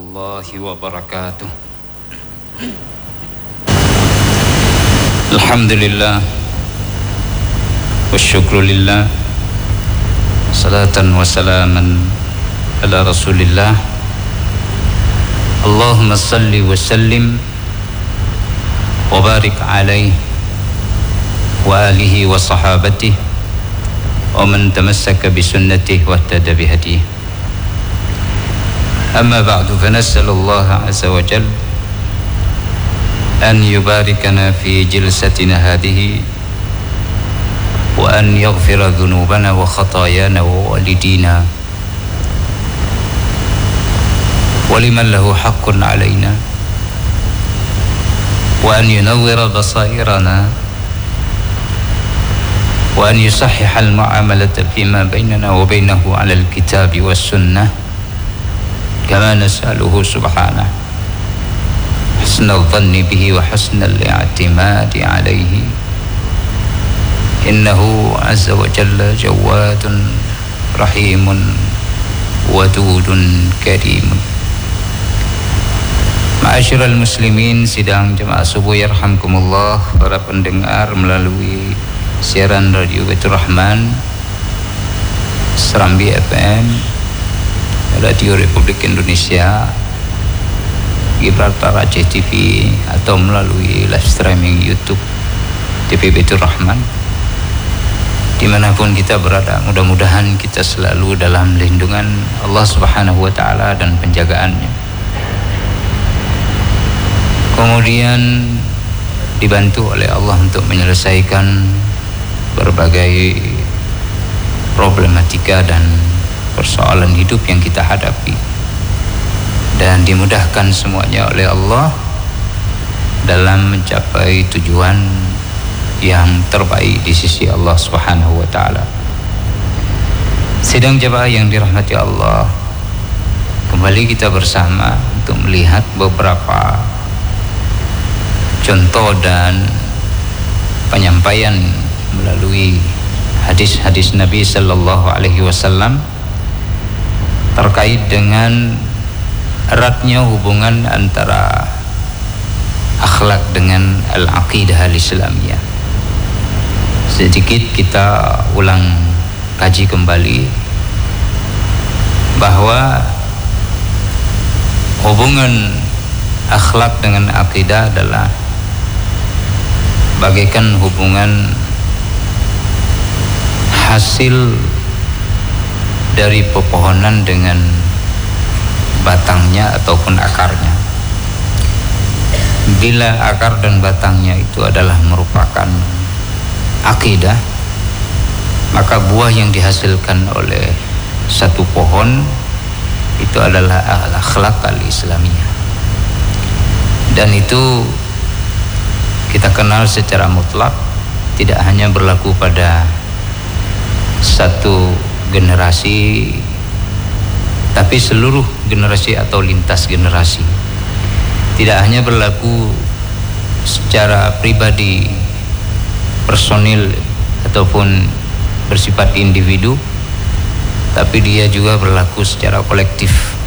warahmatullahi wabarakatuh. Alhamdulillah wasyukru lillah, salatan wa salaman ala rasulillah. Allahumma salli wa sallim wa barik alaihi wa alihi wa sahabatihi wa man tamassaka bi sunnatihi wa ihtada bi hadihi. Amma ba'du, fa nas'alullaha azza wa jalla an yubarikana fi jilsatina hadhihi wa an yaghfira dhunubana wa khatayana wa walidina wa liman lahu haqqun alaina wa an yunawwira basairana wa an yusahhiha al-mu'amalata fima bainana wa bainahu 'ala al-kitabi was-sunnah kama nas'aluhu subhanahu husnal dhanni bihi wa husnal i'timadi alayhi innahu azza wa jalla jawadun rahimun wadudun karimun. Ma'asyiral muslimin, sidang jemaah subuh yarhamkumullah, para pendengar melalui siaran radio Baitur Rahman, Serambi FM, Radio Republik Indonesia, Gibraltar Aceh TV, atau melalui live streaming YouTube TV Baitur Rahman. Dimanapun kita berada, mudah-mudahan kita selalu dalam lindungan Allah Subhanahu wa Ta'ala dan penjagaannya. Kemudian dibantu oleh Allah untuk menyelesaikan berbagai problematika dan persoalan hidup yang kita hadapi, dan dimudahkan semuanya oleh Allah dalam mencapai tujuan yang terbaik di sisi Allah Subhanahu wa Ta'ala. Sidang jemaah yang dirahmati Allah, kembali kita bersama untuk melihat beberapa contoh dan penyampaian melalui hadis-hadis Nabi sallallahu alaihi wasallam terkait dengan eratnya hubungan antara akhlak dengan al-aqidah al-islamiyah. Sedikit kita ulang kaji kembali bahwa hubungan akhlak dengan akidah adalah bagaikan hubungan hasil dari pepohonan dengan batangnya ataupun akarnya. Bila akar dan batangnya itu adalah merupakan akidah, maka buah yang dihasilkan oleh satu pohon itu adalah al-akhlaq al-islamiyah. Dan itu kita kenal secara mutlak, tidak hanya berlaku pada satu generasi, tapi seluruh generasi atau lintas generasi. Tidak hanya berlaku secara pribadi, personil ataupun bersifat individu, tapi dia juga berlaku secara kolektif.